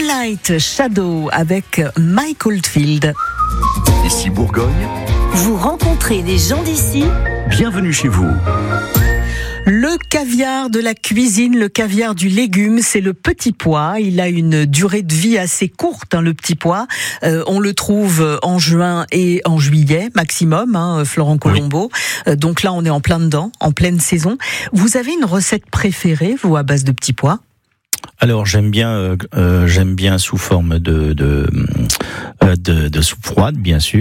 Moonlight Shadow avec Mike Oldfield. Ici Bourgogne. Vous rencontrez des gens d'ici. Bienvenue chez vous. Le caviar de la cuisine, le caviar du légume, c'est le petit pois. Il a une durée de vie assez courte, le petit pois. On le trouve en juin et en juillet maximum, Florent Colombo. Oui. Donc là, on est en plein dedans, en pleine saison. Vous avez une recette préférée, vous, à base de petits pois ? Alors j'aime bien sous forme de soupe froide, bien sûr.